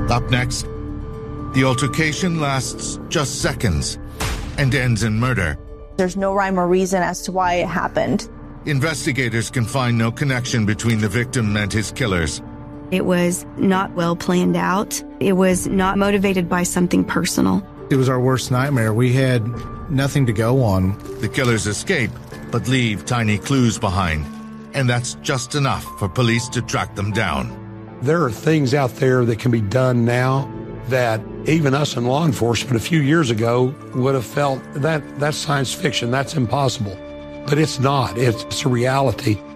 Up next, the altercation lasts just seconds and ends in murder. There's no rhyme or reason as to why it happened. Investigators can find no connection between the victim and his killers. It was not well planned out. It was not motivated by something personal. It was our worst nightmare. We had nothing to go on. The killers escape, but leave tiny clues behind. And that's just enough for police to track them down. There are things out there that can be done now that even us in law enforcement a few years ago would have felt that's science fiction, that's impossible. But it's not. It's a reality.